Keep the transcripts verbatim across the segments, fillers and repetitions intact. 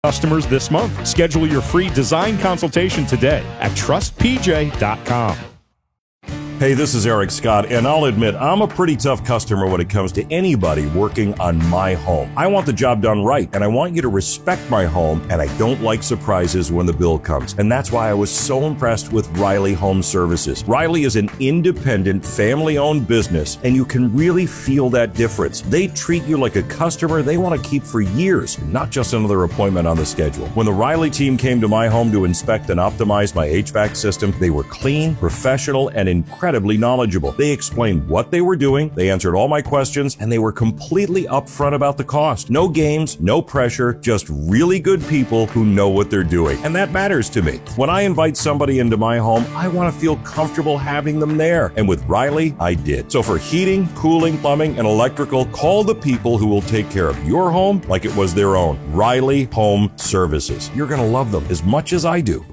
Customers this month. Schedule your free design consultation today at trust p j dot com. Hey, this is Eric Scott, and I'll admit I'm a pretty tough customer when it comes to anybody working on my home. I want the job done right, and I want you to respect my home, and I don't like surprises when the bill comes. And that's why I was so impressed with Riley Home Services. Riley is an independent, family-owned business, and you can really feel that difference. They treat you like a customer they want to keep for years, not just another appointment on the schedule. When the Riley team came to my home to inspect and optimize my H V A C system, they were clean, professional, and incredibly knowledgeable. They explained what they were doing, they answered all my questions, and they were completely upfront about the cost. No games, no pressure, just really good people who know what they're doing. And that matters to me. When I invite somebody into my home, I want to feel comfortable having them there. And with Riley, I did. So for heating, cooling, plumbing, and electrical, call the people who will take care of your home like it was their own. Riley Home Services. You're going to love them as much as I do.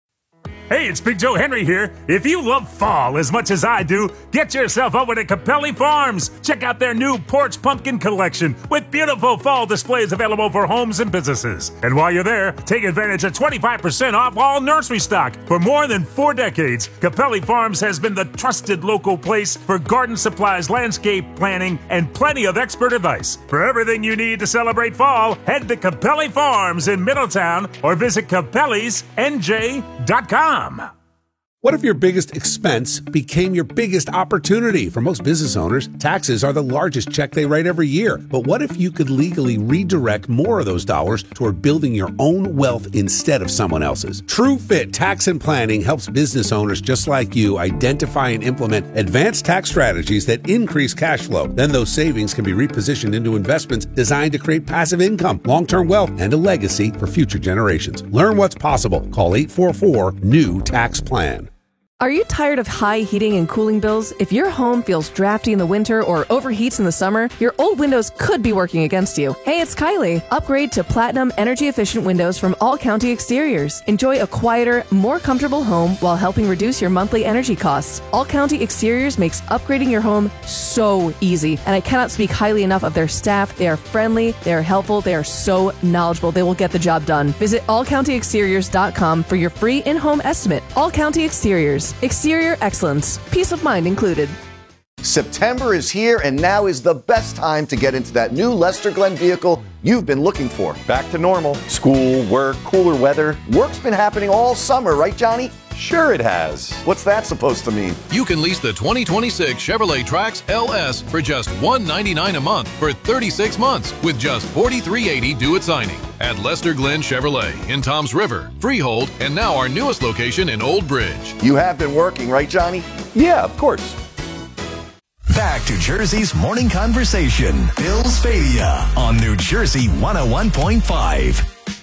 Hey, it's Big Joe Henry here. If you love fall as much as I do, get yourself over to Capelli Farms. Check out their new porch pumpkin collection with beautiful fall displays available for homes and businesses. And while you're there, take advantage of twenty-five percent off all nursery stock. For more than four decades, Capelli Farms has been the trusted local place for garden supplies, landscape planning, and plenty of expert advice. For everything you need to celebrate fall, head to Capelli Farms in Middletown or visit capellis n j dot com. What if your biggest expense became your biggest opportunity? For most business owners, taxes are the largest check they write every year. But what if you could legally redirect more of those dollars toward building your own wealth instead of someone else's? TrueFit Tax and Planning helps business owners just like you identify and implement advanced tax strategies that increase cash flow. Then those savings can be repositioned into investments designed to create passive income, long-term wealth, and a legacy for future generations. Learn what's possible. Call eight four four, N E W tax plan. Are you tired of high heating and cooling bills? If your home feels drafty in the winter or overheats in the summer, your old windows could be working against you. Hey, it's Kylie. Upgrade to Platinum energy-efficient windows from All County Exteriors. Enjoy a quieter, more comfortable home while helping reduce your monthly energy costs. All County Exteriors makes upgrading your home so easy, and I cannot speak highly enough of their staff. They are friendly, they are helpful, they are so knowledgeable. They will get the job done. Visit all county exteriors dot com for your free in-home estimate. All County Exteriors. Exterior excellence. Peace of mind included. September is here, and now is the best time to get into that new Lester Glenn vehicle you've been looking for. Back to normal. School, work, cooler weather. Work's been happening all summer, right, Johnny? Sure it has. What's that supposed to mean? You can lease the twenty twenty-six Chevrolet Trax L S for just one hundred ninety-nine dollars a month for thirty-six months with just forty-three eighty due at signing. At Lester Glenn Chevrolet in Toms River, Freehold, and now our newest location in Old Bridge. You have been working, right, Johnny? Yeah, of course. Back to Jersey's morning conversation. Bill Spadea on New Jersey one oh one point five.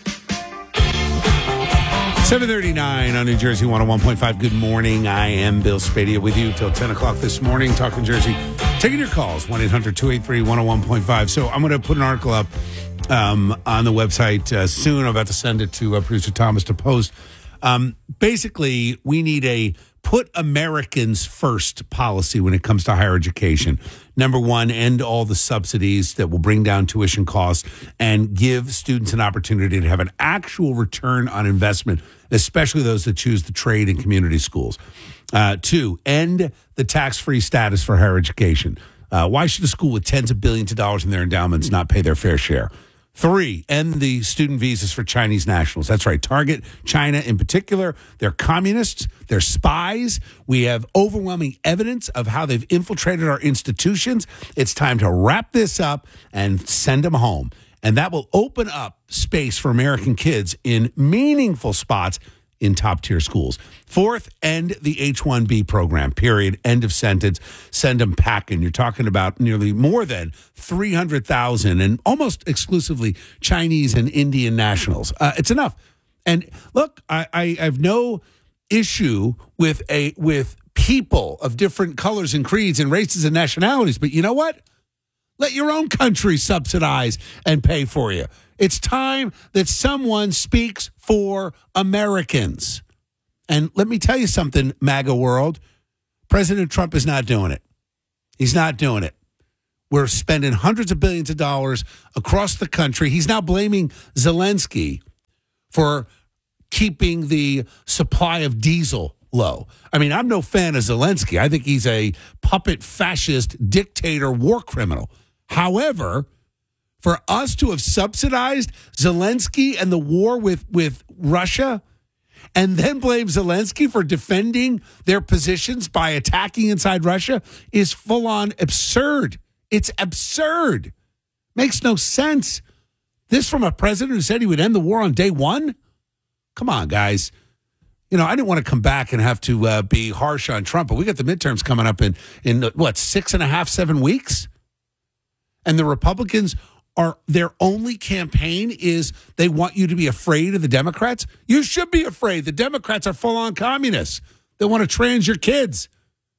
seven thirty-nine on New Jersey one oh one point five. Good morning. I am Bill Spadea with you till ten o'clock this morning, talking Jersey. Taking your calls, one eight hundred two eight three one oh one point five. So I'm going to put an article up um, on the website uh, soon. I'm about to send it to uh, producer Thomas to post. Um, basically, we need a put Americans first policy when it comes to higher education. Number one, end all the subsidies that will bring down tuition costs and give students an opportunity to have an actual return on investment, especially those that choose the trade and community schools. Uh, two, end the tax-free status for higher education. Uh, why should a school with tens of billions of dollars in their endowments not pay their fair share? Three, end the student visas for Chinese nationals. That's right. Target China in particular. They're communists. They're spies. We have overwhelming evidence of how they've infiltrated our institutions. It's time to wrap this up and send them home. And that will open up space for American kids in meaningful spots in top-tier schools. Fourth, end the H one B program, period. End of sentence. Send them packing. You're talking about nearly more than three hundred thousand and almost exclusively Chinese and Indian nationals. Uh, it's enough. And look, I, I have no issue with a with people of different colors and creeds and races and nationalities, but you know what? Let your own country subsidize and pay for you. It's time that someone speaks for Americans. And let me tell you something, MAGA world. President Trump is not doing it. He's not doing it. We're spending hundreds of billions of dollars across the country. He's now blaming Zelensky for keeping the supply of diesel low. I mean, I'm no fan of Zelensky. I think he's a puppet fascist dictator war criminal. However, for us to have subsidized Zelensky and the war with, with Russia and then blame Zelensky for defending their positions by attacking inside Russia is full-on absurd. It's absurd. Makes no sense. This from a president who said he would end the war on day one? Come on, guys. You know, I didn't want to come back and have to uh, be harsh on Trump, but we got the midterms coming up in, in what, six and a half, seven weeks? And the Republicans are, their only campaign is they want you to be afraid of the Democrats. You should be afraid. The Democrats are full-on communists. They want to trans your kids.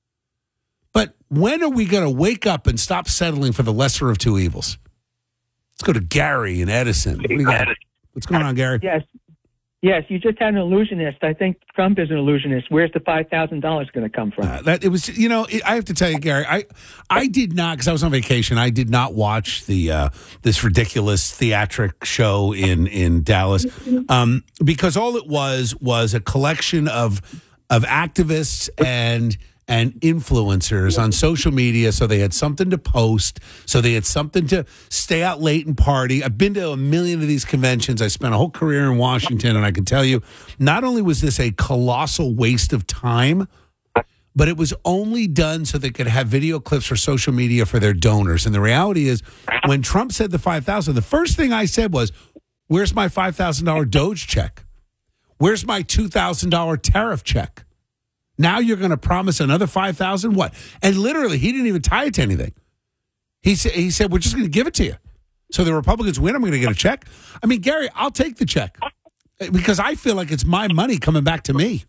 But when are we going to wake up and stop settling for the lesser of two evils? Let's go to Gary in Edison. What do you got? What's going on, Gary? Yes. Yes, you just had an illusionist. I think Trump is an illusionist. Where's the five thousand dollars going to come from? Uh, that it was, you know, it, I have to tell you, Gary, I I did not, because I was on vacation, I did not watch the uh, this ridiculous theatric show in in Dallas, um, because all it was was a collection of of activists and and influencers on social media, so they had something to post, so they had something to stay out late and party. I've been to a million of these conventions. I spent a whole career in Washington, and I can tell you, not only was this a colossal waste of time, but it was only done so they could have video clips for social media for their donors. And the reality is, when Trump said the five thousand dollars, the first thing I said was, where's my five thousand dollars Doge check? Where's my two thousand dollars tariff check? Now you're going to promise another five thousand dollars? What? And literally, he didn't even tie it to anything. He said, he said, we're just going to give it to you. So the Republicans win, I'm going to get a check. I mean, Gary, I'll take the check because I feel like it's my money coming back to me.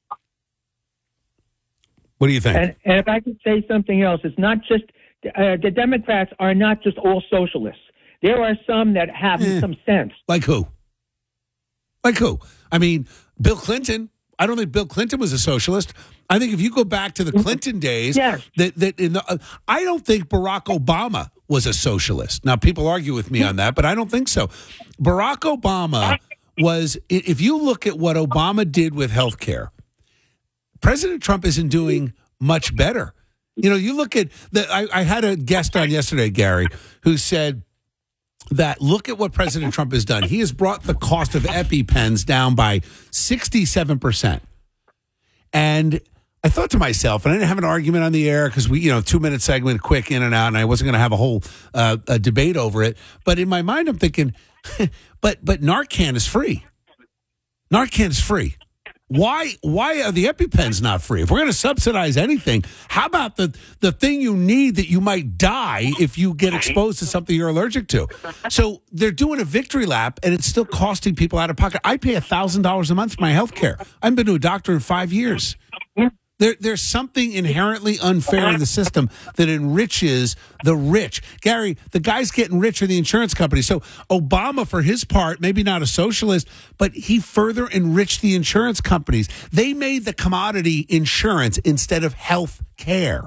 What do you think? And, and if I could say something else, it's not just, uh, the Democrats are not just all socialists. There are some that have eh, some sense. Like who? Like who? I mean, Bill Clinton. I don't think Bill Clinton was a socialist. I think if you go back to the Clinton days, yes. that that in the, uh, I don't think Barack Obama was a socialist. Now, people argue with me on that, but I don't think so. Barack Obama was, if you look at what Obama did with health care, President Trump isn't doing much better. You know, you look at, the. I, I had a guest on yesterday, Gary, who said that look at what President Trump has done. He has brought the cost of EpiPens down by sixty-seven percent. And I thought to myself, and I didn't have an argument on the air because we, you know, two minute segment, quick in and out, and I wasn't going to have a whole uh, a debate over it. But in my mind, I'm thinking, but but Narcan is free. Narcan is free. Why why are the EpiPens not free? If we're going to subsidize anything, how about the, the thing you need that you might die if you get exposed to something you're allergic to? So they're doing a victory lap, and it's still costing people out of pocket. I pay one thousand dollars a month for my health care. I haven't been to a doctor in five years. There, there's something inherently unfair in the system that enriches the rich. Gary, the guys getting rich are the insurance companies. So Obama, for his part, maybe not a socialist, but he further enriched the insurance companies. They made the commodity insurance instead of health care.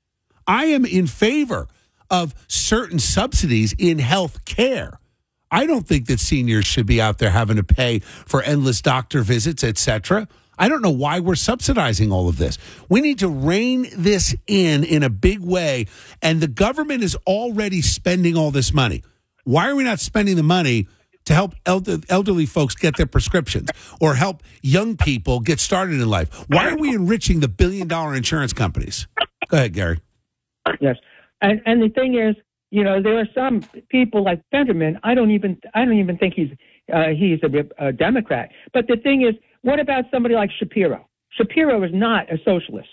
I am in favor of certain subsidies in health care. I don't think that seniors should be out there having to pay for endless doctor visits, et cetera. I don't know why we're subsidizing all of this. We need to rein this in in a big way, and the government is already spending all this money. Why are we not spending the money to help elder, elderly folks get their prescriptions or help young people get started in life? Why are we enriching the billion-dollar insurance companies? Go ahead, Gary. Yes, and and the thing is, you know, there are some people like Fetterman. I don't even I don't even think he's uh, he's a, a Democrat. But the thing is, what about somebody like Shapiro? Shapiro is not a socialist.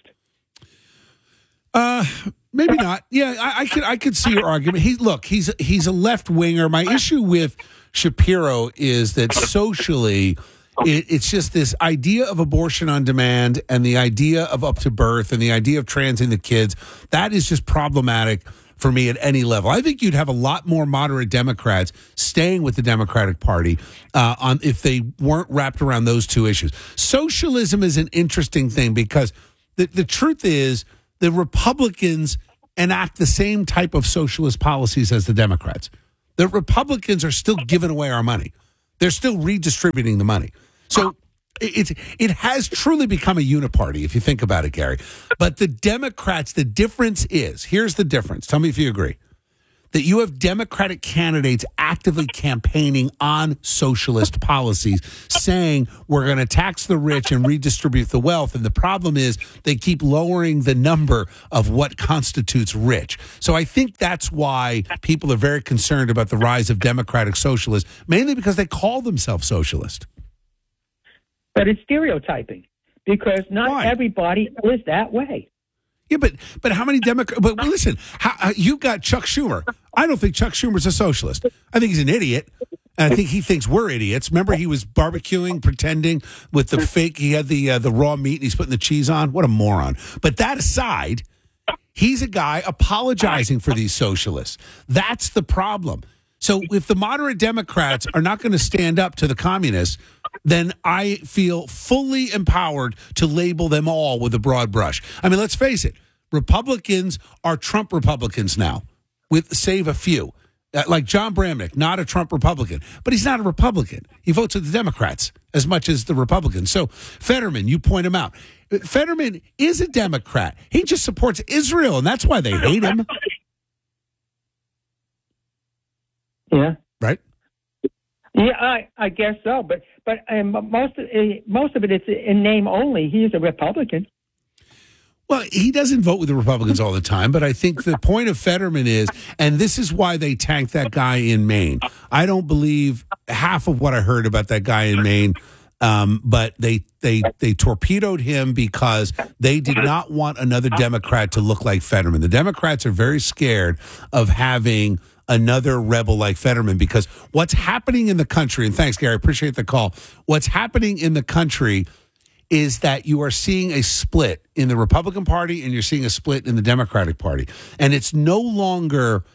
Uh, maybe not. Yeah, I, I could I could see your argument. He look, he's he's a left winger. My issue with Shapiro is that socially, it, it's just this idea of abortion on demand and the idea of up to birth and the idea of transing the kids. That is just problematic for me at any level. I think you'd have a lot more moderate Democrats staying with the Democratic Party uh, on if they weren't wrapped around those two issues. Socialism is an interesting thing because the, the truth is the Republicans enact the same type of socialist policies as the Democrats. The Republicans are still giving away our money. They're still redistributing the money. So it, it, it has truly become a uniparty, if you think about it, Gary. But the Democrats, the difference is, here's the difference. Tell me if you agree. That you have Democratic candidates actively campaigning on socialist policies, saying we're going to tax the rich and redistribute the wealth. And the problem is they keep lowering the number of what constitutes rich. So I think that's why people are very concerned about the rise of Democratic socialists, mainly because they call themselves socialist. But it's stereotyping because not Why? everybody is that way. Yeah, but but how many Democrats? But listen, how, you got Chuck Schumer. I don't think Chuck Schumer's a socialist. I think he's an idiot. And I think he thinks we're idiots. Remember, he was barbecuing, pretending with the fake. He had the uh, the raw meat and he's putting the cheese on. What a moron! But that aside, he's a guy apologizing for these socialists. That's the problem. So if the moderate Democrats are not going to stand up to the communists, then I feel fully empowered to label them all with a broad brush. I mean, let's face it. Republicans are Trump Republicans now, with save a few. Uh, like John Bramnick, not a Trump Republican, but he's not a Republican. He votes with the Democrats as much as the Republicans. So Fetterman, you point him out. Fetterman is a Democrat. He just supports Israel, and that's why they hate him. Yeah. Right? Yeah, I, I guess so. But but um, most of, uh, most of it is in name only. He is a Republican. Well, he doesn't vote with the Republicans all the time, but I think the point of Fetterman is, and this is why they tanked that guy in Maine. I don't believe half of what I heard about that guy in Maine, um, but they, they, they torpedoed him because they did not want another Democrat to look like Fetterman. The Democrats are very scared of having another rebel like Fetterman because what's happening in the country, and thanks, Gary, I appreciate the call. What's happening in the country is that you are seeing a split in the Republican Party and you're seeing a split in the Democratic Party. And it's no longer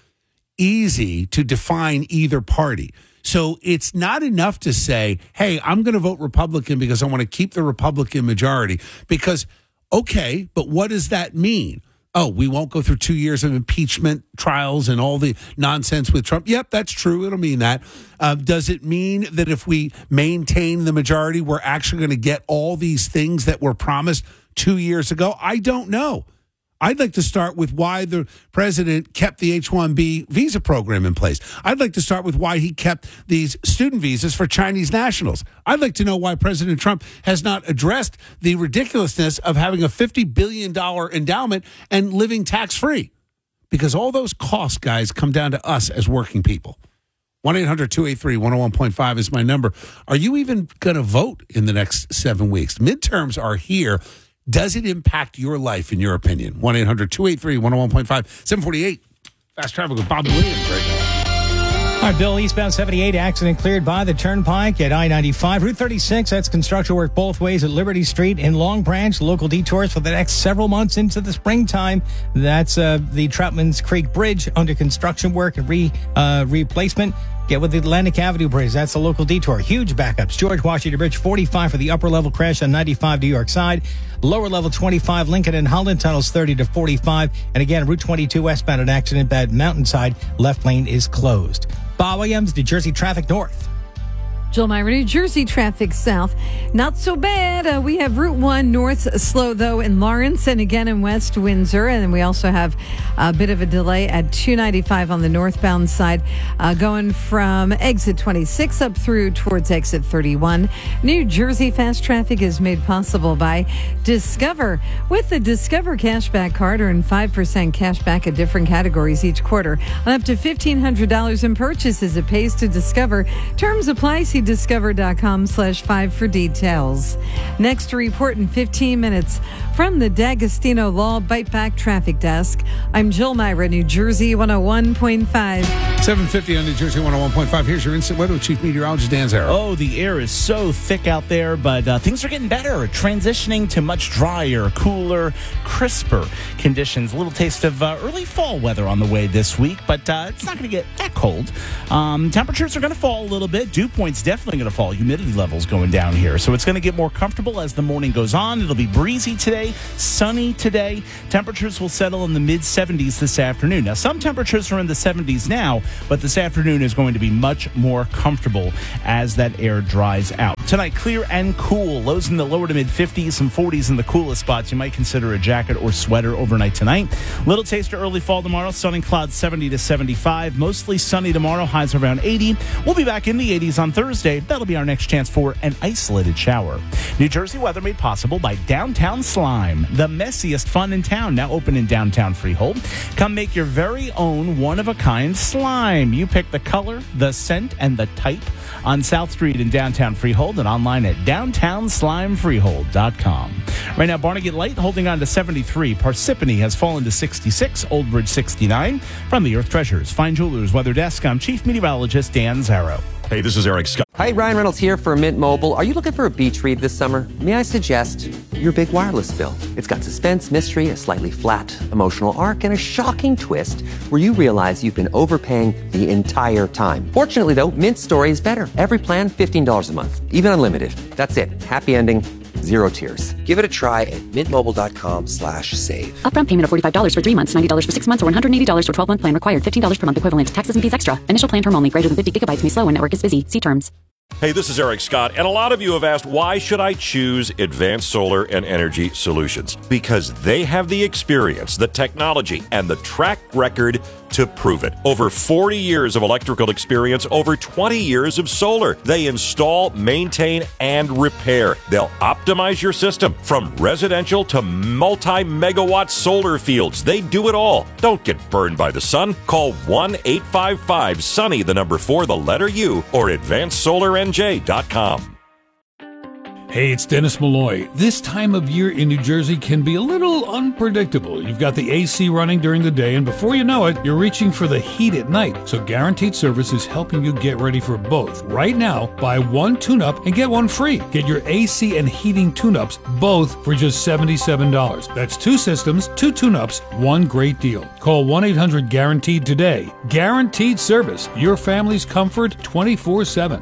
easy to define either party. So it's not enough to say, hey, I'm going to vote Republican because I want to keep the Republican majority. Because, okay, but what does that mean? Oh, we won't go through two years of impeachment trials and all the nonsense with Trump. Yep, that's true. It'll mean that. Uh, does it mean that if we maintain the majority, we're actually going to get all these things that were promised two years ago? I don't know. I'd like to start with why the president kept the H one B visa program in place. I'd like to start with why he kept these student visas for Chinese nationals. I'd like to know why President Trump has not addressed the ridiculousness of having a fifty billion dollars endowment and living tax-free. Because all those costs, guys, come down to us as working people. one eight hundred two eight three one oh one point five is my number. Are you even going to vote in the next seven weeks? Midterms are here. Does it impact your life, in your opinion? one eight hundred two eight three one oh one point five. seven forty-eight. Fast traffic with Bob Williams right now. All right, Bill, eastbound seventy-eight, accident cleared by the Turnpike at I ninety-five. Route thirty-six, that's construction work both ways at Liberty Street in Long Branch. Local detours for the next several months into the springtime. That's uh, the Troutman's Creek Bridge under construction work and re, uh, replacement. Get with the Atlantic Avenue Bridge. That's the local detour. Huge backups. George Washington Bridge, forty-five for the upper level crash on ninety-five New York side. Lower level twenty-five, Lincoln and Holland tunnels thirty to forty-five. And again, Route twenty-two westbound, an accident at Mountainside. Left lane is closed. Bob Williams, New Jersey Traffic North. Jill Meyer, New Jersey traffic south. Not so bad. Uh, we have Route one north slow, though, in Lawrence and again in West Windsor. And then we also have a bit of a delay at two ninety-five on the northbound side, uh, going from exit twenty-six up through towards exit thirty-one. New Jersey fast traffic is made possible by Discover. With the Discover cashback card, earn five percent cash back at different categories each quarter on up to fifteen hundred dollars in purchases. It pays to Discover. Terms apply. See discover.com slash five for details. Next report in fifteen minutes from the D'Agostino Law Bite Back Traffic Desk. I'm Jill Myra, New Jersey one oh one point five. seven fifty on New Jersey one oh one point five. Here's your instant weather with Chief Meteorologist Dan Zarrow. Oh, the air is so thick out there, but uh, things are getting better. Transitioning to much drier, cooler, crisper conditions. A little taste of uh, early fall weather on the way this week, but uh, it's not going to get that cold. Um, temperatures are going to fall a little bit. Dew points definitely going to fall. Humidity levels going down here. So it's going to get more comfortable as the morning goes on. It'll be breezy today. Tuesday, sunny today. Temperatures will settle in the mid seventies this afternoon. Now, some temperatures are in the seventies now, but this afternoon is going to be much more comfortable as that air dries out. Tonight, clear and cool. Lows in the lower to mid fifties, some forties in the coolest spots. You might consider a jacket or sweater overnight tonight. Little taste of early fall tomorrow. Sun and clouds seventy to seventy-five. Mostly sunny tomorrow. Highs around eighty. We'll be back in the eighties on Thursday. That'll be our next chance for an isolated shower. New Jersey weather made possible by Downtown Slime, the messiest fun in town, now open in downtown Freehold. Come make your very own one-of-a-kind slime. You pick the color, the scent, and the type on South Street in downtown Freehold and online at downtown slime freehold dot com. Right now, Barnegat Light holding on to seventy-three. Parsippany has fallen to sixty-six. Old Bridge sixty-nine. From the Earth Treasures Fine Jewelers Weather Desk, I'm Chief Meteorologist Dan Zarrow. Hey, this is Eric Scott. Hi, Ryan Reynolds here for Mint Mobile. Are you looking for a beach read this summer? May I suggest your big wireless bill? It's got suspense, mystery, a slightly flat emotional arc, and a shocking twist where you realize you've been overpaying the entire time. Fortunately, though, Mint's story is better. Every plan, fifteen dollars a month, even unlimited. That's it. Happy ending. Zero tears. Give it a try at mintmobile.com slash save. Upfront payment of forty-five dollars for three months, ninety dollars for six months, or one hundred eighty dollars for twelve-month plan required. fifteen dollars per month equivalent. Taxes and fees extra. Initial plan term only. Greater than fifty gigabytes may slow when network is busy. See terms. Hey, this is Eric Scott, and a lot of you have asked, why should I choose Advanced Solar and Energy Solutions? Because they have the experience, the technology, and the track record to prove it. Over forty years of electrical experience, over twenty years of solar. They install, maintain, and repair. They'll optimize your system from residential to multi-megawatt solar fields. They do it all. Don't get burned by the sun. Call one eight five five sunny, the number four, the letter U, or advanced solar n j dot com. Hey, it's Dennis Malloy. This time of year in New Jersey can be a little unpredictable. You've got the A C running during the day, and before you know it, you're reaching for the heat at night. So Guaranteed Service is helping you get ready for both. Right now, buy one tune-up and get one free. Get your A C and heating tune-ups both for just seventy-seven dollars. That's two systems, two tune-ups, one great deal. Call one eight hundred guaranteed today. Guaranteed Service. Your family's comfort twenty-four seven.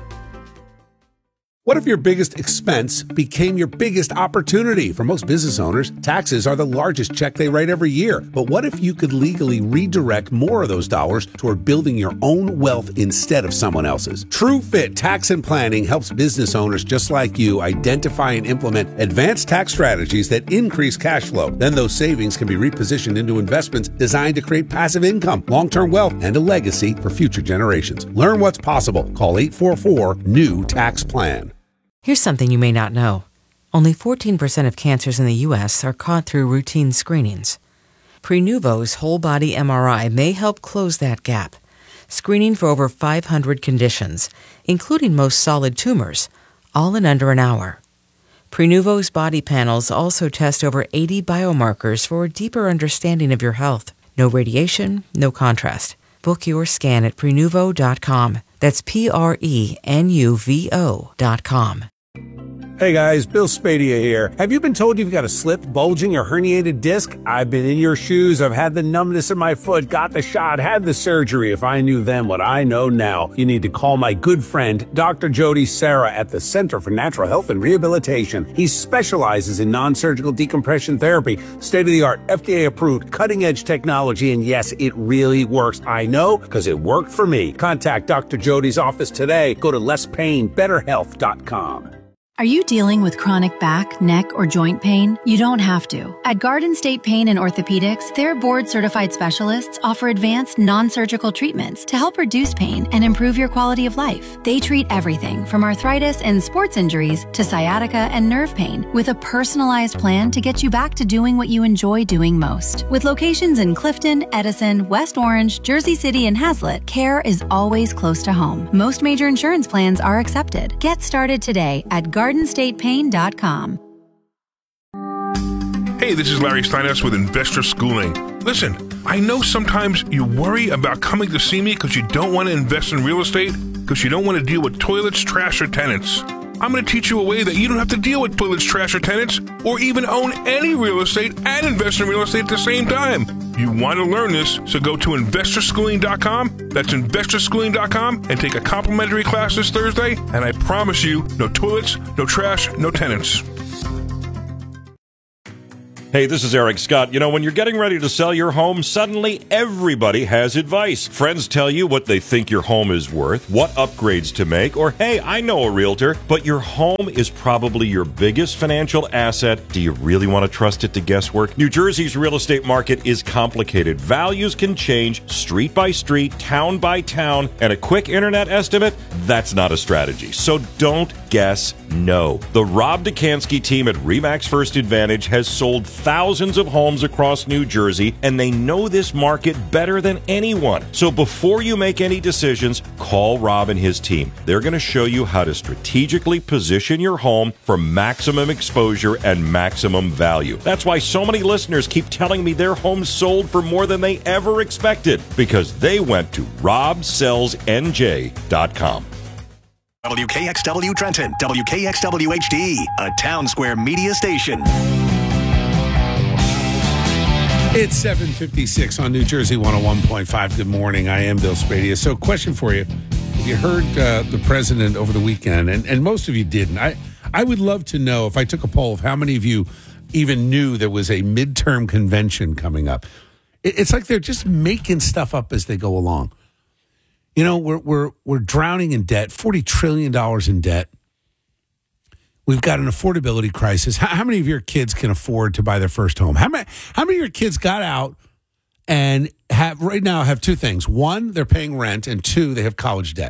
What if your biggest expense became your biggest opportunity? For most business owners, taxes are the largest check they write every year. But what if you could legally redirect more of those dollars toward building your own wealth instead of someone else's? TrueFit Tax and Planning helps business owners just like you identify and implement advanced tax strategies that increase cash flow. Then those savings can be repositioned into investments designed to create passive income, long-term wealth, and a legacy for future generations. Learn what's possible. Call eight four four, N E W, tax plan. Here's something you may not know. Only fourteen percent of cancers in the U S are caught through routine screenings. Prenuvo's whole-body M R I may help close that gap, screening for over five hundred conditions, including most solid tumors, all in under an hour. Prenuvo's body panels also test over eighty biomarkers for a deeper understanding of your health. No radiation, no contrast. Book your scan at prenuvo dot com. That's P R E N U V O dot com. Hey guys, Bill Spadia here. Have you been told you've got a slipped, bulging, or herniated disc? I've been in your shoes. I've had the numbness in my foot, got the shot, had the surgery. If I knew then what I know now, you need to call my good friend, Doctor Jody Serra at the Center for Natural Health and Rehabilitation. He specializes in non-surgical decompression therapy, state-of-the-art, F D A-approved, cutting-edge technology, and yes, it really works. I know, because it worked for me. Contact Doctor Jody's office today. Go to less pain better health dot com. Are you dealing with chronic back, neck, or joint pain? You don't have to. At Garden State Pain and Orthopedics, their board-certified specialists offer advanced non-surgical treatments to help reduce pain and improve your quality of life. They treat everything from arthritis and sports injuries to sciatica and nerve pain with a personalized plan to get you back to doing what you enjoy doing most. With locations in Clifton, Edison, West Orange, Jersey City, and Hazlet, care is always close to home. Most major insurance plans are accepted. Get started today at garden state pain dot com. Hey, this is Larry Steinhaus with Investor Schooling. Listen, I know sometimes you worry about coming to see me because you don't want to invest in real estate, because you don't want to deal with toilets, trash, or tenants. I'm going to teach you a way that you don't have to deal with toilets, trash, or tenants, or even own any real estate and invest in real estate at the same time. You want to learn this, so go to investor schooling dot com. That's investor schooling dot com and take a complimentary class this Thursday, and I promise you, no toilets, no trash, no tenants. Hey, this is Eric Scott. You know, when you're getting ready to sell your home, suddenly everybody has advice. Friends tell you what they think your home is worth, what upgrades to make, or hey, I know a realtor, but your home is probably your biggest financial asset. Do you really want to trust it to guesswork? New Jersey's real estate market is complicated. Values can change street by street, town by town, and a quick internet estimate, that's not a strategy. So don't guess no. The Rob Dekanski team at RE/MAX First Advantage has sold thousands of homes across New Jersey, and they know this market better than anyone. So before you make any decisions, call Rob and his team. They're going to show you how to strategically position your home for maximum exposure and maximum value. That's why so many listeners keep telling me their homes sold for more than they ever expected, because they went to rob sells n j dot com. W K X W Trenton, W K X W H D, a Town Square media station. It's seven fifty-six on New Jersey one oh one point five. Good morning. I am Bill Spadia. So, question for you. If you heard uh, the president over the weekend, and, and most of you didn't, I, I would love to know, if I took a poll, of how many of you even knew there was a midterm convention coming up. It, it's like they're just making stuff up as they go along. You know, we're we're we're drowning in debt, forty trillion dollars in debt. We've got an affordability crisis. How, how many of your kids can afford to buy their first home? How many how many of your kids got out and have right now have two things? One, they're paying rent, and two, they have college debt.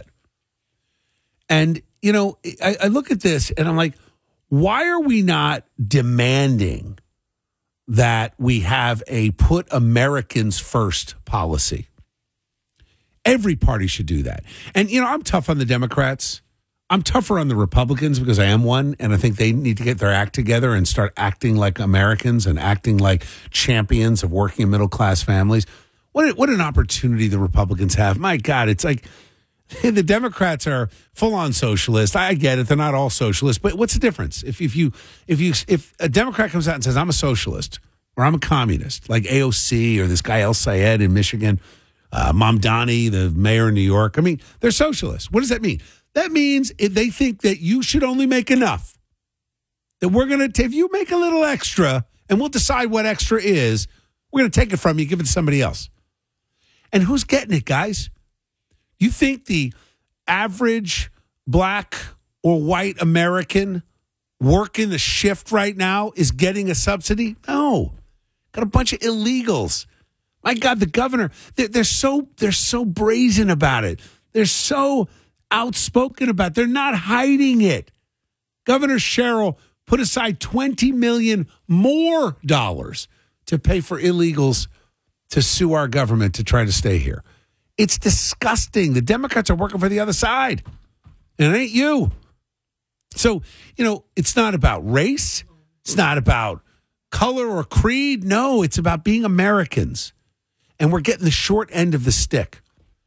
And, you know, I, I look at this and I'm like, why are we not demanding that we have a put Americans first policy? Every party should do that. And, you know, I'm tough on the Democrats. I'm tougher on the Republicans because I am one, and I think they need to get their act together and start acting like Americans and acting like champions of working and middle-class families. What, what an opportunity the Republicans have. My God, it's like the Democrats are full-on socialist. I get it. They're not all socialists, but what's the difference? If, if, you, if, you, if a Democrat comes out and says, I'm a socialist or I'm a communist, like A O C or this guy El Sayed in Michigan, uh, Mamdani, the mayor in New York, I mean, they're socialists. What does that mean? That means if they think that you should only make enough, that we're going to, if you make a little extra and we'll decide what extra is, we're going to take it from you, give it to somebody else. And who's getting it, guys? You think the average black or white American working the shift right now is getting a subsidy? No. Got a bunch of illegals. My God, the governor, they're, they're so they're so brazen about it. They're so outspoken about it. They're not hiding it. Governor Sherrill put aside twenty million dollars more dollars to pay for illegals to sue our government to try to stay here. It's disgusting. The Democrats are working for the other side. And it ain't you. So, you know, it's not about race. It's not about color or creed. No, it's about being Americans. And we're getting the short end of the stick.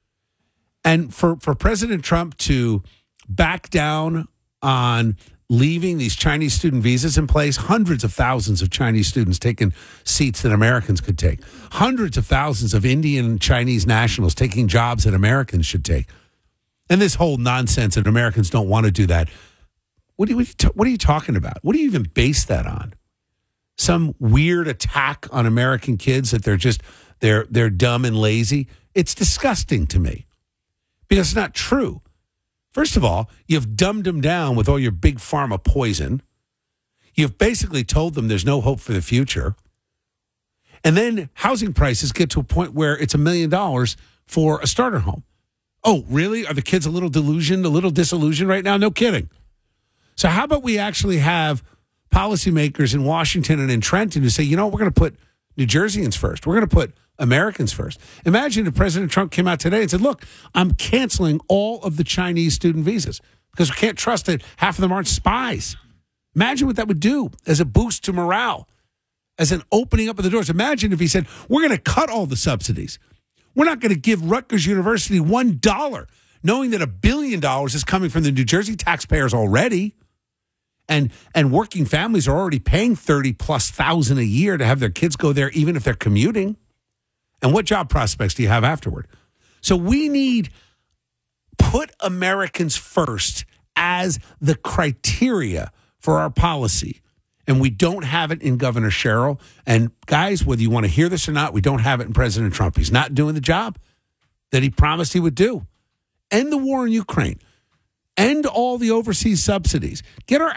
And for, for President Trump to back down on leaving these Chinese student visas in place, hundreds of thousands of Chinese students taking seats that Americans could take, hundreds of thousands of Indian and Chinese nationals taking jobs that Americans should take. And this whole nonsense that Americans don't want to do that. What are you, what are you talking about? What do you even base that on? Some weird attack on American kids that they're just, they're, they're dumb and lazy? It's disgusting to me. Because it's not true. First of all, you've dumbed them down with all your big pharma poison. You've basically told them there's no hope for the future. And then housing prices get to a point where it's a million dollars for a starter home. Oh, really? Are the kids a little delusioned, a little disillusioned right now? No kidding. So how about we actually have policymakers in Washington and in Trenton who say, you know, we're going to put New Jerseyans first. We're going to put Americans first. Imagine if President Trump came out today and said, look, I'm canceling all of the Chinese student visas because we can't trust that half of them aren't spies. Imagine what that would do as a boost to morale, as an opening up of the doors. Imagine if he said, we're going to cut all the subsidies. We're not going to give Rutgers University one dollar, knowing that a billion dollars is coming from the New Jersey taxpayers already. And and working families are already paying thirty plus thousand a year to have their kids go there, even if they're commuting. And what job prospects do you have afterward? So we need put Americans first as the criteria for our policy. And we don't have it in Governor Sherrill. And guys, whether you want to hear this or not, we don't have it in President Trump. He's not doing the job that he promised he would do. End the war in Ukraine. End all the overseas subsidies. Get our